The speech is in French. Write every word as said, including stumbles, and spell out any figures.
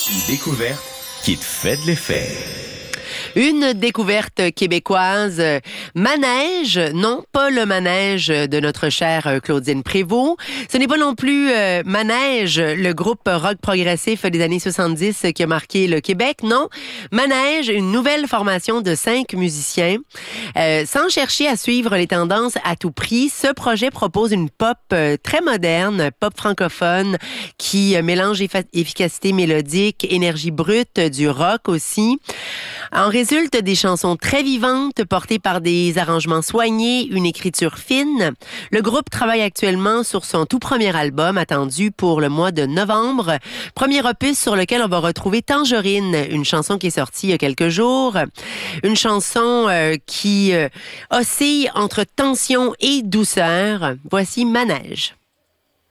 Une découverte qui te fait de l'effet. Une découverte québécoise. Manège, non pas le manège de notre chère Claudine Prévost. Ce n'est pas non plus euh, Manège, le groupe rock progressif des années soixante-dix qui a marqué le Québec. Non, Manège, une nouvelle formation de cinq musiciens. Euh, sans chercher à suivre les tendances à tout prix, ce projet propose une pop euh, très moderne, pop francophone, qui euh, mélange effa- efficacité mélodique, énergie brute, du rock aussi. En résulte des chansons très vivantes, portées par des arrangements soignés, une écriture fine. Le groupe travaille actuellement sur son tout premier album, attendu pour le mois de novembre. Premier opus sur lequel on va retrouver Tangerine, une chanson qui est sortie il y a quelques jours. Une chanson euh, qui euh, oscille entre tension et douceur. Voici Manège.